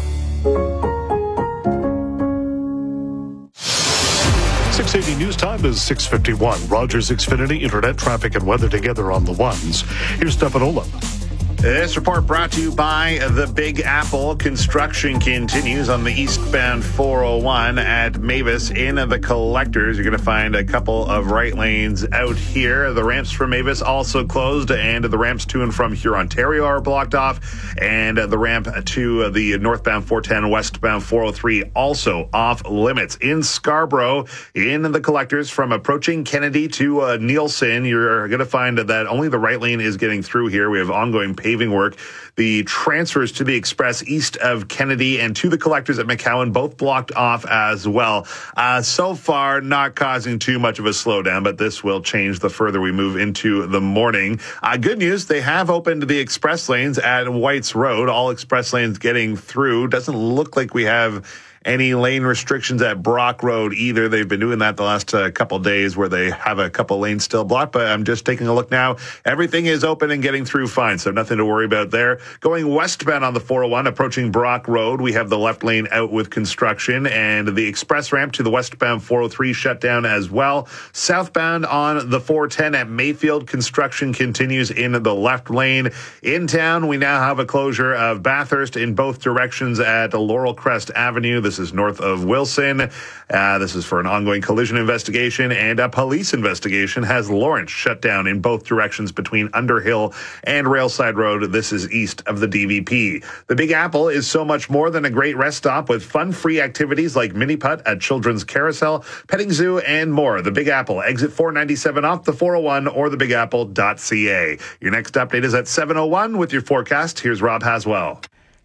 six eighty News Time is six fifty-one. Rogers Xfinity Internet traffic and weather together on the ones. Here's Stefan Olaf. This report brought to you by the Big Apple. Construction continues on the eastbound four oh one at Mavis in the Collectors. You're going to find a couple of right lanes out here. The ramps from Mavis also closed, and the ramps to and from Hurontario are blocked off, and the ramp to the northbound four ten, westbound four oh three also off limits. In Scarborough, in the Collectors, from approaching Kennedy to uh, Nielsen, you're going to find that only the right lane is getting through here. We have ongoing paving work. The transfers to the Express east of Kennedy and to the Collectors at McCowan both blocked off as well. Uh, so far, not causing too much of a slowdown, but this will change the further we move into the morning. Uh, good news, they have opened the Express lanes at Whites Road. All Express lanes getting through. Doesn't look like we have any lane restrictions at Brock Road either. They've been doing that the last uh, couple days where they have a couple lanes still blocked, but I'm just taking a look now. Everything is open and getting through fine, so nothing to worry about there. Going westbound on the four oh one, approaching Brock Road, we have the left lane out with construction, and the express ramp to the westbound four oh three shut down as well. Southbound on the four ten at Mayfield, construction continues in the left lane. In town, we now have a closure of Bathurst in both directions at Laurel Crest Avenue. This This is north of Wilson. Uh, this is for an ongoing collision investigation, and a police investigation has Lawrence shut down in both directions between Underhill and Railside Road. This is east of the D V P. The Big Apple is so much more than a great rest stop with fun-free activities like mini putt at Children's Carousel, petting zoo, and more. The Big Apple, exit four ninety-seven off the four oh one or the big apple dot c a. Your next update is at seven oh one with your forecast. Here's Rob Haswell.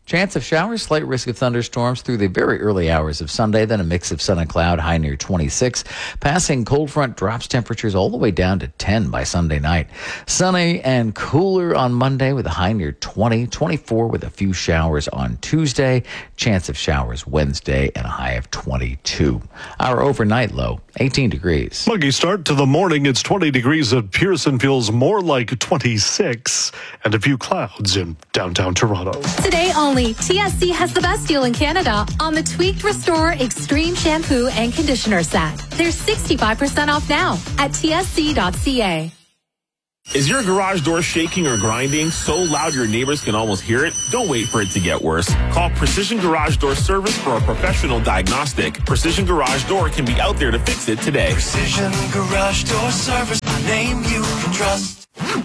Chance of showers, slight risk of thunderstorms through the very early hours of Sunday, then a mix of sun and cloud, high near twenty-six. Passing cold front drops temperatures all the way down to ten by Sunday night. Sunny and cooler on Monday with a high near twenty, twenty-four with a few showers on Tuesday. Chance of showers Wednesday and a high of twenty-two. Our overnight low, eighteen degrees. Muggy start to the morning. It's twenty degrees at Pearson, feels more like twenty-six, and a few clouds in downtown Toronto. Today only, T S C has the best deal in Canada on the Tweaked Restore Extreme Shampoo and Conditioner Set. There's sixty-five percent off now at T S C dot C A. Is your garage door shaking or grinding so loud your neighbors can almost hear it? Don't wait for it to get worse. Call Precision Garage Door Service for a professional diagnostic. Precision Garage Door can be out there to fix it today. Precision Garage Door Service, a name you can trust.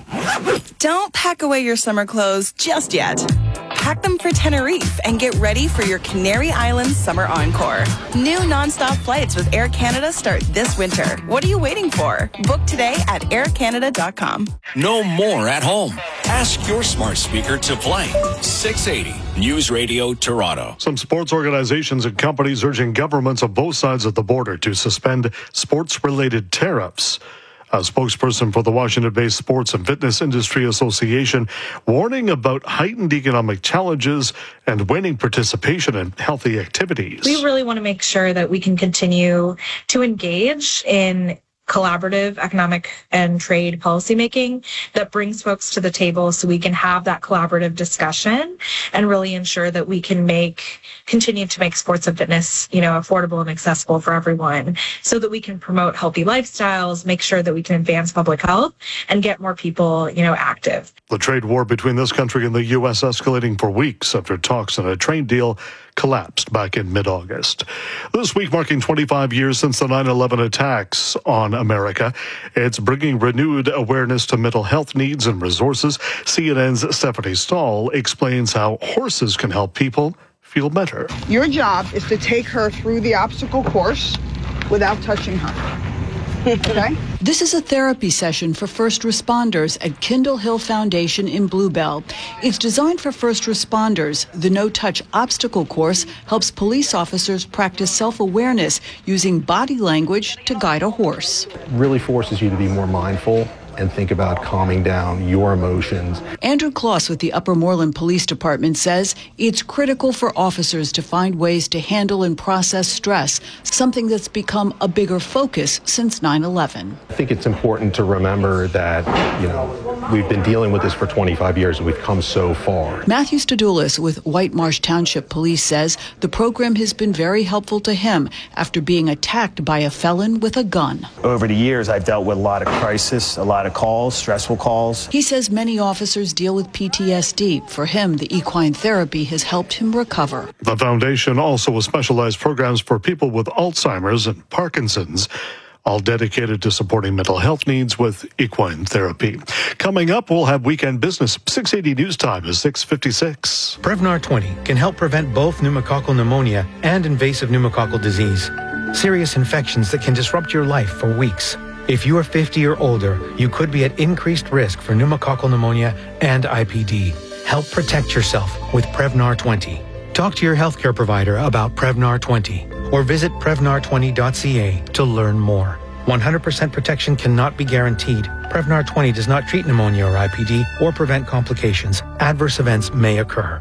Don't pack away your summer clothes just yet. Pack them for Tenerife and get ready for your Canary Islands Summer Encore. New nonstop flights with Air Canada start this winter. What are you waiting for? Book today at air canada dot com. No more at home. Ask your smart speaker to play. six eighty News Radio Toronto. Some sports organizations and companies urging governments on both sides of the border to suspend sports-related tariffs. A spokesperson for the Washington-based Sports and Fitness Industry Association warning about heightened economic challenges and waning participation in healthy activities. We really want to make sure that we can continue to engage in collaborative economic and trade policymaking that brings folks to the table so we can have that collaborative discussion and really ensure that we can make continue to make sports and fitness, you know, affordable and accessible for everyone so that we can promote healthy lifestyles, make sure that we can advance public health and get more people, you know, active. The trade war between this country and the U S escalating for weeks after talks on a trade deal collapsed back in mid-August. This week marking twenty-five years since the nine eleven attacks on America. It's bringing renewed awareness to mental health needs and resources. C N N's Stephanie Stahl explains how horses can help people feel better. Your job is to take her through the obstacle course without touching her. Okay? This is a therapy session for first responders at Kindle Hill Foundation in Bluebell. It's designed for first responders. The no-touch obstacle course helps police officers practice self-awareness using body language to guide a horse. Really forces you to be more mindful and think about calming down your emotions. Andrew Kloss with the Upper Moreland Police Department says it's critical for officers to find ways to handle and process stress, something that's become a bigger focus since nine eleven. I think it's important to remember that, you know, we've been dealing with this for twenty-five years and we've come so far. Matthew Stadoulis with White Marsh Township Police says the program has been very helpful to him after being attacked by a felon with a gun. Over the years, I've dealt with a lot of crisis, a lot of calls, stressful calls. He says many officers deal with P T S D. For him, the equine therapy has helped him recover. The foundation also has specialized programs for people with Alzheimer's and Parkinson's, all dedicated to supporting mental health needs with equine therapy. Coming up, we'll have Weekend Business. six eighty News Time is six fifty-six. Prevnar twenty can help prevent both pneumococcal pneumonia and invasive pneumococcal disease, serious infections that can disrupt your life for weeks. If you are fifty or older, you could be at increased risk for pneumococcal pneumonia and I P D. Help protect yourself with Prevnar twenty. Talk to your healthcare provider about Prevnar twenty or visit prevnar twenty dot c a to learn more. one hundred percent protection cannot be guaranteed. Prevnar twenty does not treat pneumonia or I P D or prevent complications. Adverse events may occur.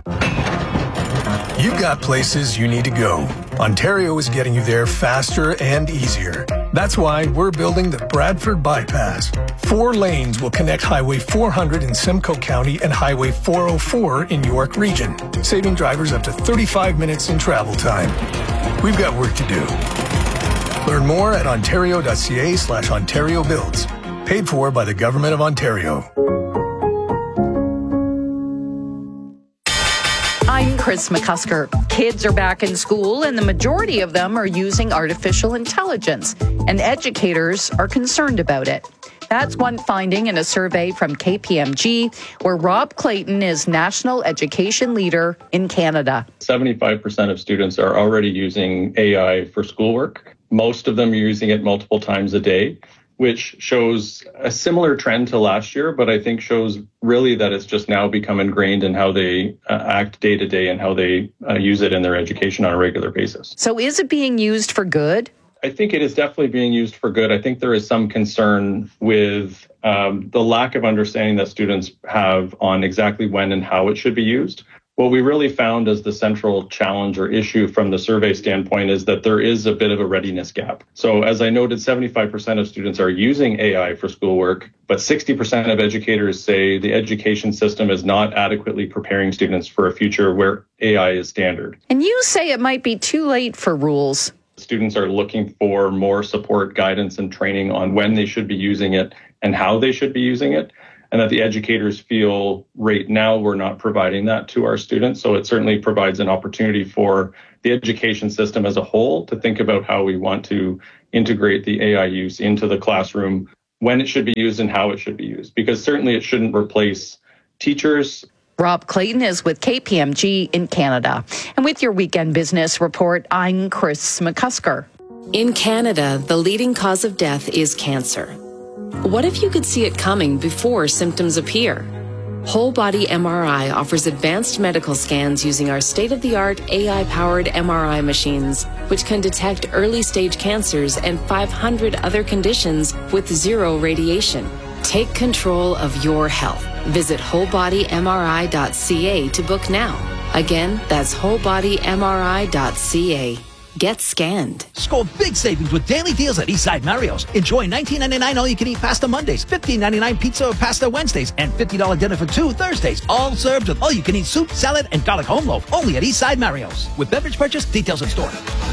You've got places you need to go. Ontario is getting you there faster and easier. That's why we're building the Bradford Bypass. Four lanes will connect Highway four hundred in Simcoe County and Highway four oh four in York Region, saving drivers up to thirty-five minutes in travel time. We've got work to do. Learn more at ontario dot c a slash Ontario Builds. Paid for by the Government of Ontario. I'm Chris McCusker. Kids are back in school, and the majority of them are using artificial intelligence, and educators are concerned about it. That's one finding in a survey from K P M G, where Rob Clayton is National Education Leader in Canada. seventy-five percent of students are already using A I for schoolwork. Most of them are using it multiple times a day. which shows a similar trend to last year, but I think shows really that it's just now become ingrained in how they uh, act day to day and how they uh, use it in their education on a regular basis. So is it being used for good? I think it is definitely being used for good. I think there is some concern with um, the lack of understanding that students have on exactly when and how it should be used. What we really found as the central challenge or issue from the survey standpoint is that there is a bit of a readiness gap. So as I noted, seventy-five percent of students are using A I for schoolwork, but sixty percent of educators say the education system is not adequately preparing students for a future where A I is standard. And you say it might be too late for rules. Students are looking for more support, guidance, and training on when they should be using it and how they should be using it. And that the educators feel right now we're not providing that to our students. So it certainly provides an opportunity for the education system as a whole to think about how we want to integrate the A I use into the classroom, when it should be used and how it should be used, because certainly it shouldn't replace teachers. Rob Clayton is with K P M G in Canada. And with your weekend business report, I'm Chris McCusker. In Canada, the leading cause of death is cancer. What if you could see it coming before symptoms appear? Whole Body M R I offers advanced medical scans using our state-of-the-art A I-powered M R I machines, which can detect early-stage cancers and five hundred other conditions with zero radiation. Take control of your health. Visit whole body M R I dot C A to book now. Again, that's whole body M R I dot C A. Get scanned. Score big savings with daily deals at Eastside Mario's. Enjoy nineteen ninety-nine all-you-can-eat pasta Mondays, fifteen ninety-nine pizza or pasta Wednesdays, and fifty dollars dinner for two Thursdays. All served with all-you-can-eat soup, salad, and garlic home loaf. Only at Eastside Mario's. With beverage purchase, details in store.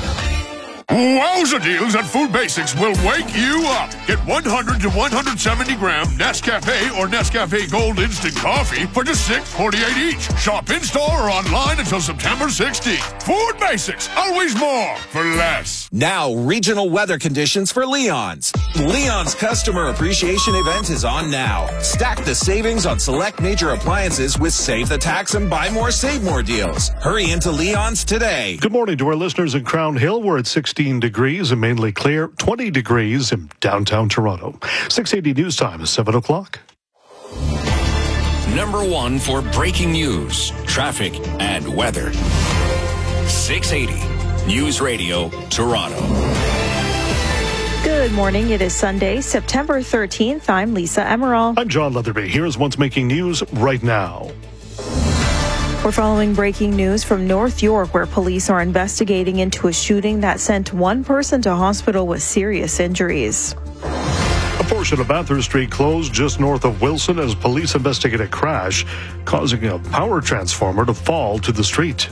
Wowza deals at Food Basics will wake you up. Get one hundred to one hundred seventy gram Nescafe or Nescafe Gold Instant Coffee for just six forty-eight each. Shop in-store or online until September sixteenth. Food Basics, always more for less. Now, regional weather conditions for Leon's. Leon's Customer Appreciation Event is on now. Stack the savings on select major appliances with Save the Tax and Buy More, Save More deals. Hurry into Leon's today. Good morning to our listeners in Crown Hill. We're at sixteen degrees and mainly clear, twenty degrees in downtown Toronto. six eighty News Time is seven o'clock. Number one for breaking news, traffic, and weather. six eighty News Radio, Toronto. Good morning. It is Sunday, September thirteenth. I'm Lisa Emerald. I'm John Leatherby. Here's what's making news right now. We're following breaking news from North York, where police are investigating into a shooting that sent one person to hospital with serious injuries. A portion of Bathurst Street closed just north of Wilson as police investigate a crash, causing a power transformer to fall to the street.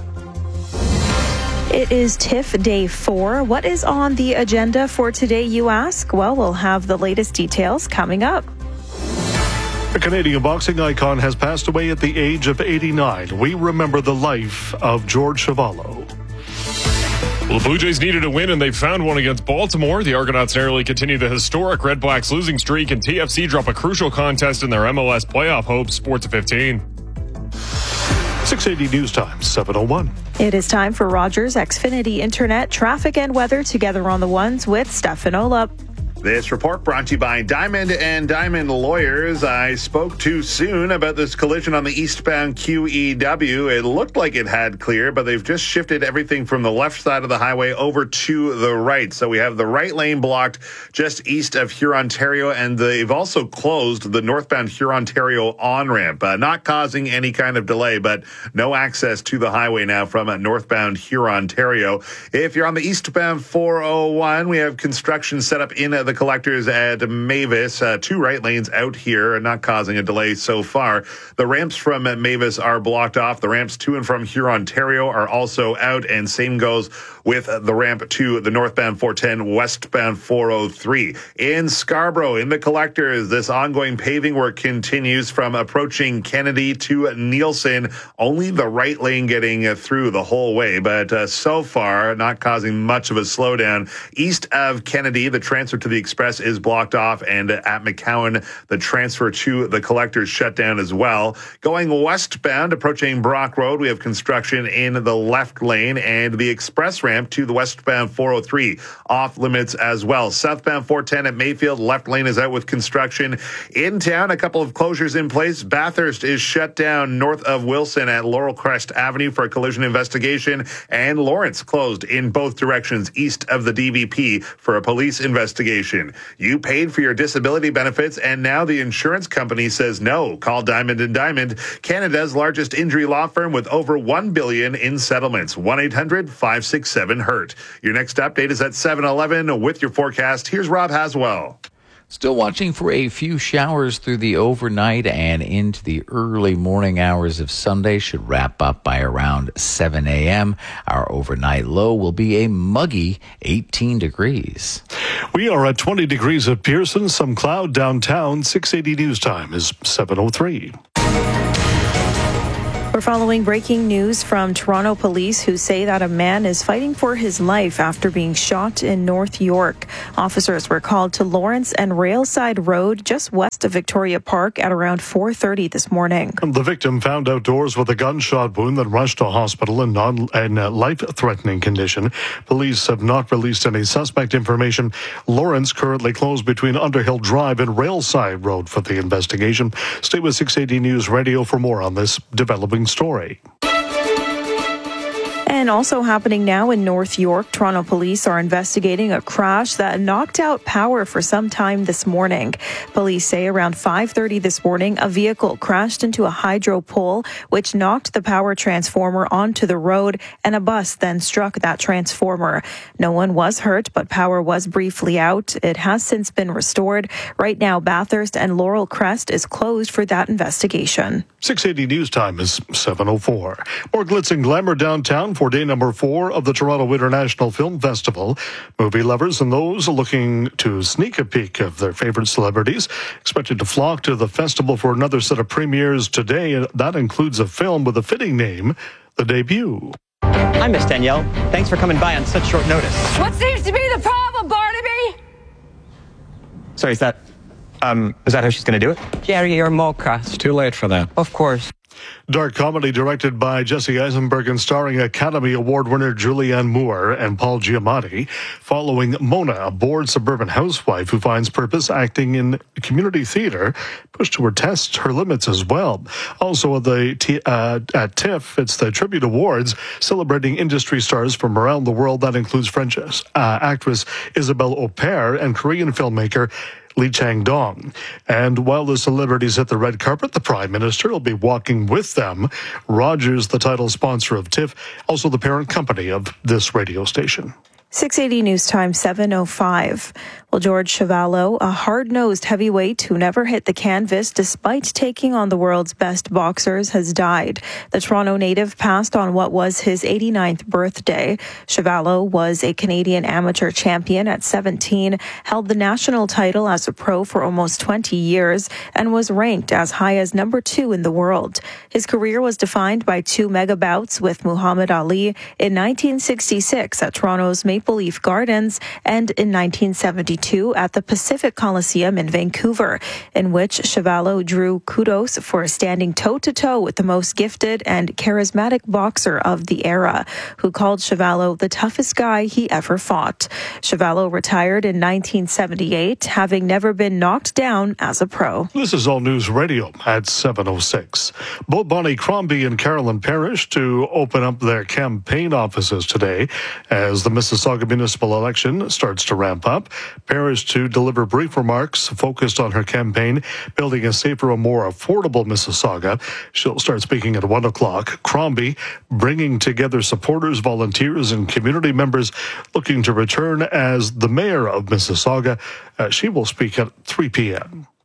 It is TIFF Day four. What is on the agenda for today, you ask? Well, we'll have the latest details coming up. A Canadian boxing icon has passed away at the age of eighty-nine. We remember the life of George Chuvalo. Well, the Blue Jays needed a win, and they found one against Baltimore. The Argonauts narrowly continue the historic Red Blacks losing streak, and T F C drop a crucial contest in their M L S playoff hopes. Sports at fifteen. six eighty News Time, seven oh one. It is time for Rogers Xfinity Internet traffic and weather together on the ones with Stefan Olap. This report brought to you by Diamond and Diamond Lawyers. I spoke too soon about this collision on the eastbound Q E W. It looked like it had clear, but they've just shifted everything from the left side of the highway over to the right. So we have the right lane blocked just east of Hurontario, and they've also closed the northbound Hurontario on-ramp, uh, not causing any kind of delay, but no access to the highway now from uh, northbound Hurontario. If you're on the eastbound four oh one, we have construction set up in uh, the collectors at Mavis. Uh, two right lanes out here, not causing a delay so far. The ramps from Mavis are blocked off. The ramps to and from Hurontario are also out, and same goes with the ramp to the northbound four ten, westbound four oh three. In Scarborough, in the collectors, this ongoing paving work continues from approaching Kennedy to Nielsen. Only the right lane getting through the whole way, but uh, so far not causing much of a slowdown. East of Kennedy, the transfer to the the Express is blocked off, and at McCowan, the transfer to the Collectors shut down as well. Going westbound, approaching Brock Road, we have construction in the left lane, and the express ramp to the westbound four oh three off limits as well. Southbound four ten at Mayfield, left lane is out with construction. In town, a couple of closures in place. Bathurst is shut down north of Wilson at Laurel Crest Avenue for a collision investigation, and Lawrence closed in both directions east of the D V P for a police investigation. You paid for your disability benefits, and now the insurance company says no. Call Diamond and Diamond, Canada's largest injury law firm with over one billion dollars in settlements. one eight hundred five six seven hurt. Your next update is at seven eleven with your forecast. Here's Rob Haswell. Still watching for a few showers through the overnight and into the early morning hours of Sunday. Should wrap up by around seven a.m. Our overnight low will be a muggy eighteen degrees. We are at twenty degrees at Pearson. Some cloud downtown. six eighty News Time is seven oh three. We're following breaking news from Toronto police who say that a man is fighting for his life after being shot in North York. Officers were called to Lawrence and Railside Road just west of Victoria Park at around four thirty this morning. The victim found outdoors with a gunshot wound and rushed to hospital in, non- in a life-threatening condition. Police have not released any suspect information. Lawrence currently closed between Underhill Drive and Railside Road for the investigation. Stay with six eighty News Radio for more on this developing story. And also happening now in North York, Toronto police are investigating a crash that knocked out power for some time this morning. Police say around five thirty this morning, a vehicle crashed into a hydro pole, which knocked the power transformer onto the road, and a bus then struck that transformer. No one was hurt, but power was briefly out. It has since been restored. Right now, Bathurst and Laurel Crest is closed for that investigation. six eighty News Time is seven oh four. More glitz and glamour downtown for day number four of the Toronto International Film Festival. Movie lovers and those looking to sneak a peek of their favorite celebrities expected to flock to the festival for another set of premieres today. That includes a film with a fitting name, The Debut. Hi, Miss Danielle. Thanks for coming by on such short notice. What seems to be the problem, Barnaby? Sorry, is that, um, is that how she's going to do it? Jerry or Mocha? It's too late for that. Of course. Dark comedy directed by Jesse Eisenberg and starring Academy Award winner Julianne Moore and Paul Giamatti, following Mona, a bored suburban housewife who finds purpose acting in community theater, pushed to her test her limits as well. Also at the T, uh, at TIFF, it's the Tribute Awards, celebrating industry stars from around the world. That includes French uh, actress Isabelle Huppert and Korean filmmaker Lee Chang-dong. And while the celebrities hit the red carpet, the Prime Minister will be walking with them. Rogers, the title sponsor of TIFF, also the parent company of this radio station. six eighty News Time, seven oh five. Well, George Chuvalo, a hard-nosed heavyweight who never hit the canvas despite taking on the world's best boxers, has died. The Toronto native passed on what was his eighty-ninth birthday. Chuvalo was a Canadian amateur champion at seventeen, held the national title as a pro for almost twenty years, and was ranked as high as number two in the world. His career was defined by two mega bouts with Muhammad Ali in nineteen sixty-six at Toronto's Maple Leaf Gardens and in nineteen seventy-two at the Pacific Coliseum in Vancouver, in which Chuvalo drew kudos for standing toe-to-toe with the most gifted and charismatic boxer of the era, who called Chuvalo the toughest guy he ever fought. Chuvalo retired in nineteen seventy-eight, having never been knocked down as a pro. This is All News Radio at seven oh six. Both Bonnie Crombie and Carolyn Parrish to open up their campaign offices today as the Mississauga municipal election starts to ramp up. Parrish to deliver brief remarks focused on her campaign, building a safer and more affordable Mississauga. She'll start speaking at one o'clock. Crombie bringing together supporters, volunteers, and community members looking to return as the mayor of Mississauga. Uh, she will speak at three p.m.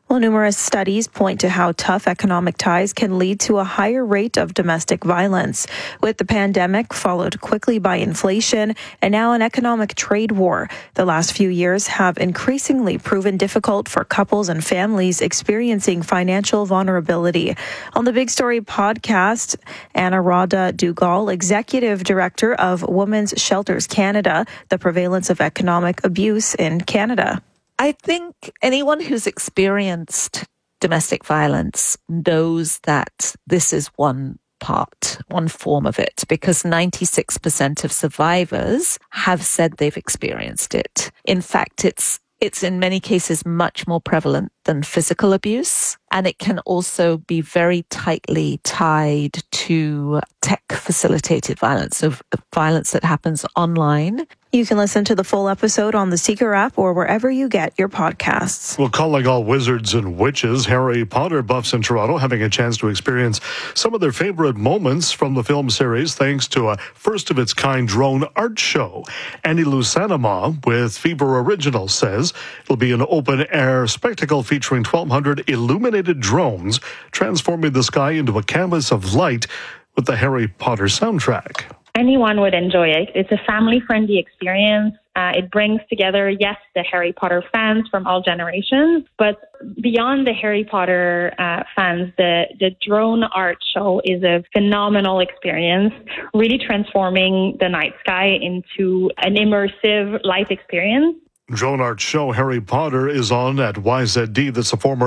Well, numerous studies point to how tough economic ties can lead to a higher rate of domestic violence. With the pandemic followed quickly by inflation and now an economic trade war, the last few years have increasingly proven difficult for couples and families experiencing financial vulnerability. On the Big Story podcast, Anuradha Duggal, Executive Director of Women's Shelters Canada, the prevalence of economic abuse in Canada. I think anyone who's experienced domestic violence knows that this is one part, one form of it, because ninety-six percent of survivors have said they've experienced it. In fact, it's it's in many cases much more prevalent than physical abuse, and it can also be very tightly tied to tech-facilitated violence, so violence that happens online. You can listen to the full episode on the Seeker app or wherever you get your podcasts. Well, calling all wizards and witches, Harry Potter buffs in Toronto having a chance to experience some of their favorite moments from the film series thanks to a first-of-its-kind drone art show. Annie Lusanama with Fever Originals says it'll be an open-air spectacle featuring twelve hundred illuminated drones transforming the sky into a canvas of light with the Harry Potter soundtrack. Anyone would enjoy it. It's a family-friendly experience. Uh, it brings together, yes, the Harry Potter fans from all generations, but beyond the Harry Potter uh, fans, the, the drone art show is a phenomenal experience, really transforming the night sky into an immersive light experience. Drone art show Harry Potter is on at Y Z D. That's a former